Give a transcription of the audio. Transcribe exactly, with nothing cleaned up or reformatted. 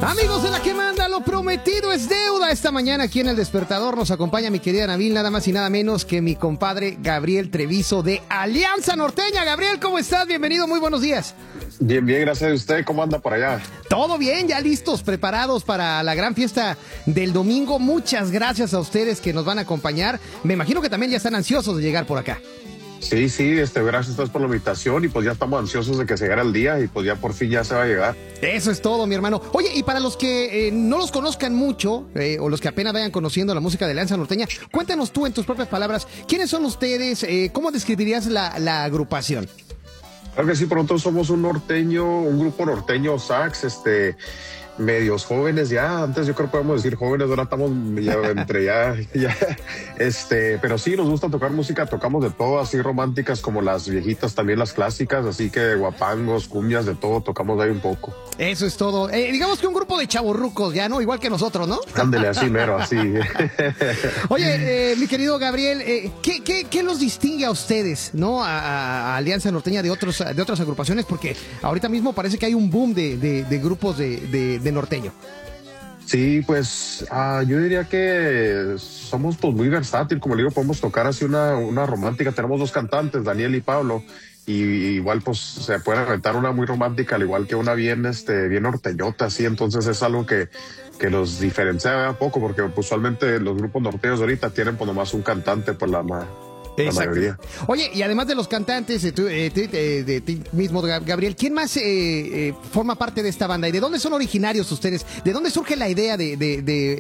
Amigos de La Que Manda, lo prometido es deuda. Esta mañana aquí en El Despertador nos acompaña mi querida Nabil, nada más y nada menos que mi compadre Gabriel Treviso de Alianza Norteña. Gabriel, ¿cómo estás? Bienvenido, muy buenos días. Bien, bien, gracias a usted. ¿Cómo anda por allá? Todo bien, ya listos, preparados para la gran fiesta del domingo. Muchas gracias a ustedes que nos van a acompañar. Me imagino que también ya están ansiosos de llegar por acá. Sí, sí, este, gracias a ustedes por la invitación y pues ya estamos ansiosos de que se llegue el día y pues ya por fin ya se va a llegar. Eso es todo, mi hermano. Oye, y para los que eh, no los conozcan mucho eh, o los que apenas vayan conociendo la música de Alianza Norteña, cuéntanos tú en tus propias palabras, ¿quiénes son ustedes? Eh, ¿Cómo describirías la, la agrupación? Claro que sí, pronto somos un norteño, un grupo norteño sax, este... medios jóvenes ya, antes yo creo que podemos decir jóvenes, ahora estamos ya entre ya, ya, este, pero sí, nos gusta tocar música, tocamos de todo, así románticas como las viejitas, también las clásicas, así que guapangos, cumbias, de todo, tocamos ahí un poco. Eso es todo, eh, digamos que un grupo de chavorrucos ya, ¿no? Igual que nosotros, ¿no? Ándele, así mero, así. Oye, eh, mi querido Gabriel, eh, ¿qué, qué, ¿qué los distingue a ustedes, no? A, a Alianza Norteña de otros, de otras agrupaciones, porque ahorita mismo parece que hay un boom de, de, de grupos de, de, de norteño. Sí, pues uh, yo diría que somos pues muy versátil, como le digo, podemos tocar así una, una romántica, tenemos dos cantantes, Daniel y Pablo, y igual pues se puede aventar una muy romántica, al igual que una bien, este, bien norteñota, así, entonces es algo que, que los diferencia un poco, porque pues, usualmente los grupos norteños ahorita tienen pues nomás un cantante, pues la más. La mayoría. Oye, y además de los cantantes, de, tu, eh, de, de ti mismo, Gabriel, ¿quién más eh, eh, forma parte de esta banda? ¿Y de dónde son originarios ustedes? ¿De dónde surge la idea de, de, de